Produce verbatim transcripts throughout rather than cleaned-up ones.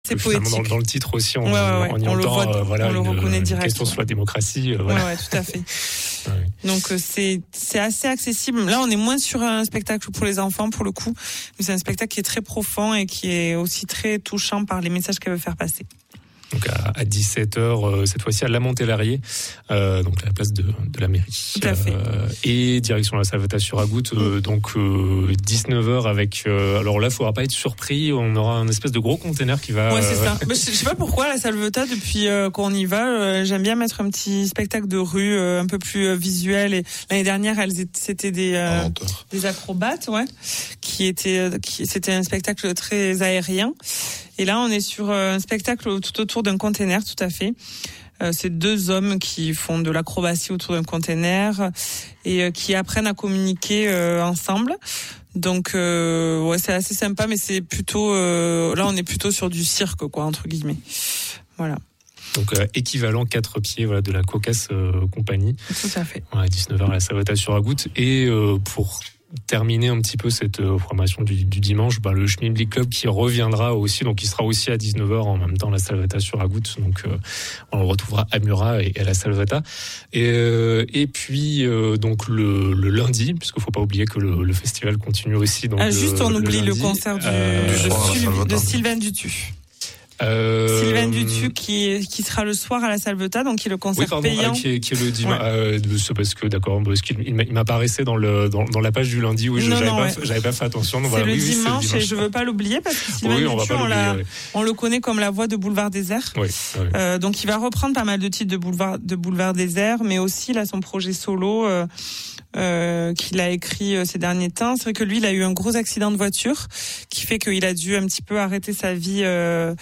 C'est poétique. Dans, dans le titre aussi, on, ouais, ouais, ouais. on y on entend le voit, euh, voilà, on le une, reconnaît une direct. question sur la démocratie. Euh, voilà. Ouais, ouais, tout à fait. Ouais. Donc euh, c'est c'est assez accessible. Là, on est moins sur un spectacle pour les enfants pour le coup, mais c'est un spectacle qui est très profond et qui est aussi très touchant par les messages qu'elle veut faire passer. Donc à, à dix-sept heures, euh, cette fois-ci à La Montelarié, euh, donc à la place de, de la mairie. Tout à fait. Euh, et direction la Salvetat sur Agout, euh, donc euh, dix-neuf heures avec... Euh, alors là, il ne faudra pas être surpris, on aura un espèce de gros container qui va... Ouais, c'est euh, ça. Mais je sais pas pourquoi, la Salvetat, depuis euh, qu'on y va, euh, j'aime bien mettre un petit spectacle de rue euh, un peu plus euh, visuel. Et l'année dernière, elles étaient, c'était des, euh, des acrobates, ouais, qui étaient, qui, c'était un spectacle très aérien. Et là, on est sur un spectacle tout autour d'un container, tout à fait. Euh, c'est deux hommes qui font de l'acrobatie autour d'un container et euh, qui apprennent à communiquer euh, ensemble. Donc, euh, ouais, c'est assez sympa, mais c'est plutôt... Euh, là, on est plutôt sur du cirque, quoi, entre guillemets. Voilà. Donc euh, équivalent quatre pieds voilà, de la Cocasse euh, Compagnie. Tout à fait. Ouais, dix-neuf heures à la Salvetat sur Agout. Et euh, pour... terminer un petit peu cette euh, programmation du, du dimanche, bah, le Schmilblick Club qui reviendra aussi, donc il sera aussi à dix-neuf heures en même temps à la Salvetat sur Agout, donc euh, on le retrouvera à Murat et, et à la Salvetat. Et, euh, et puis euh, donc le, le lundi, puisqu'il faut pas oublier que le, le festival continue aussi. Donc, ah, juste le, on le oublie lundi, le concert du, euh, de, euh, de Sylvain Dutu. Euh... Sylvain Dutu qui qui sera le soir à la Salvetat, donc qui est le concert oui, pardon, payant. Euh, qui, est, qui est le dimanche. Ouais. Euh, c'est parce que d'accord, parce qu'il il m'apparaissait dans le dans, dans la page du lundi où je non, j'avais non, pas ouais. j'avais pas fait attention. Donc c'est, voilà, le oui, oui, dimanche, c'est le dimanche et je veux pas l'oublier parce que Sylvain oui, Dutu, on, on, la, ouais. on le connaît comme la voix de Boulevard Désert. Oui, oui. Euh, donc il va reprendre pas mal de titres de Boulevard de Boulevard Désert, mais aussi là son projet solo. Euh, Euh, qu'il a écrit euh, ces derniers temps. C'est vrai que lui, il a eu un gros accident de voiture qui fait qu'il a dû un petit peu arrêter sa vie euh,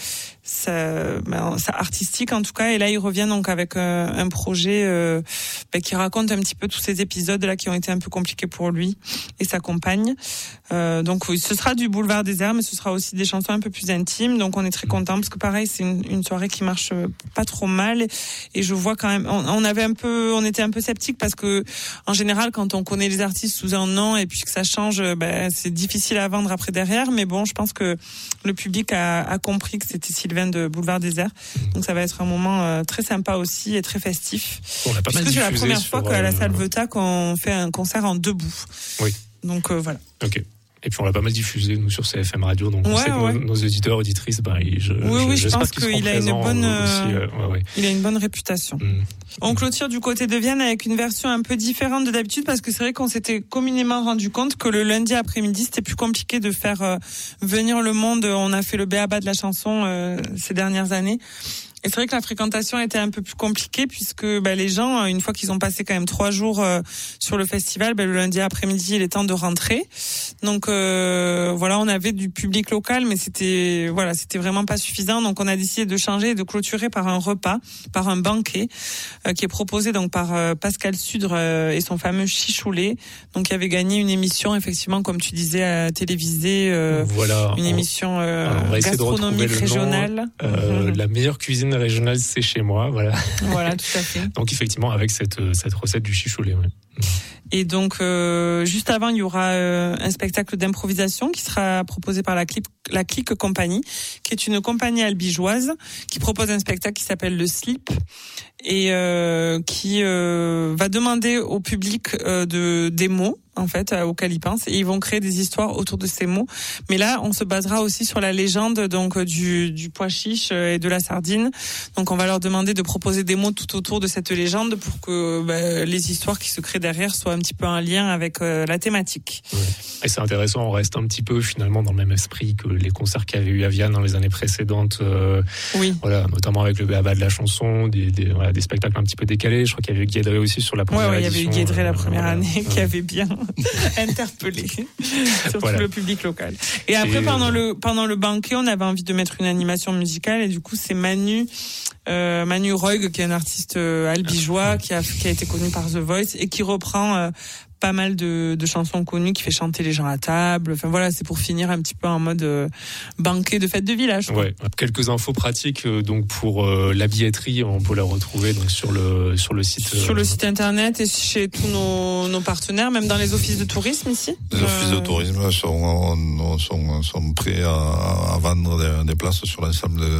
sa, ben, sa artistique en tout cas. Et là, il revient donc avec euh, un projet euh, ben, qui raconte un petit peu tous ces épisodes là qui ont été un peu compliqués pour lui et sa compagne. Euh, donc oui, ce sera du Boulevard Désert, mais ce sera aussi des chansons un peu plus intimes. Donc on est très content parce que pareil, c'est une, une soirée qui marche pas trop mal. Et, et je vois quand même, on, on avait un peu, on était un peu sceptique parce que en général, quand on connaît les artistes sous un nom et puis que ça change, ben, c'est difficile à vendre après derrière. Mais bon, je pense que le public a, a compris que c'était Sylvain de Boulevard Désert. Donc ça va être un moment euh, très sympa aussi et très festif. On l'a pas mal Puisque c'est la première sur, fois qu'à la euh... Salvetat qu'on fait un concert en debout. Oui. Donc euh, voilà. Ok. Et puis on l'a pas mal diffusé nous sur C F M Radio, donc ouais, on sait que ouais. nos, nos auditeurs auditrices, bah, je, oui, oui, je, je pense qu'il a une bonne, aussi, euh, ouais, ouais. il a une bonne réputation. Mm. On clôture du côté de Vienne avec une version un peu différente de d'habitude parce que c'est vrai qu'on s'était communément rendu compte que le lundi après-midi c'était plus compliqué de faire euh, venir le monde. On a fait le b.a-ba de la chanson euh, ces dernières années. Et c'est vrai que la fréquentation était un peu plus compliquée puisque bah, les gens, une fois qu'ils ont passé quand même trois jours euh, sur le festival, bah, le lundi après-midi, il est temps de rentrer. Donc euh, voilà, on avait du public local, mais c'était voilà, c'était vraiment pas suffisant. Donc on a décidé de changer et de clôturer par un repas, par un banquet euh, qui est proposé donc par euh, Pascal Sudre euh, et son fameux chichoulet. Donc il avait gagné une émission effectivement, comme tu disais, euh, télévisée, euh, voilà, une on, émission euh, on gastronomique régionale. Euh, mmh. La meilleure cuisine régionale, c'est chez moi, voilà. Voilà, tout à fait. Donc effectivement, avec cette cette recette du chichoulet. Ouais. Et donc, euh, juste avant, il y aura euh, un spectacle d'improvisation qui sera proposé par la, clip, la Clique Compagnie, qui est une compagnie albigeoise qui propose un spectacle qui s'appelle Le Slip et euh, qui euh, va demander au public euh, de des mots en fait auxquels ils pensent et ils vont créer des histoires autour de ces mots. Mais là, on se basera aussi sur la légende donc du du pois chiche et de la sardine. Donc, on va leur demander de proposer des mots tout autour de cette légende pour que bah, les histoires qui se créent derrière soient un petit peu en lien avec euh, la thématique. Ouais. Et c'est intéressant, on reste un petit peu finalement dans le même esprit que les concerts qu'il y avait eu à Vienne dans les années précédentes. Euh, oui. Voilà, notamment avec le b.a-ba de la chanson, des, des, voilà, des spectacles un petit peu décalés. Je crois qu'il y avait eu Guédré aussi sur la première ouais, ouais, édition. Il y avait eu Guédré la première euh, année voilà. qui avait bien interpellé surtout voilà. le public local. Et après, Et pendant euh... le pendant le banquet, on avait envie de mettre une animation musicale et du coup, c'est Manu euh, Manu Roig, qui est un artiste euh, albigeois, qui a qui a été connu par The Voice et qui reprend euh, pas mal de, de chansons connues, qui fait chanter les gens à table. Enfin voilà, c'est pour finir un petit peu en mode euh, banquet de fête de village. Quoi. Ouais. Quelques infos pratiques euh, donc pour euh, la billetterie, on peut la retrouver donc sur le sur le site. Sur euh, le site internet et chez tous nos, nos partenaires, même dans les offices de tourisme ici. Les euh... offices de tourisme sont sont sont, sont prêts à, à vendre des, des places sur l'ensemble de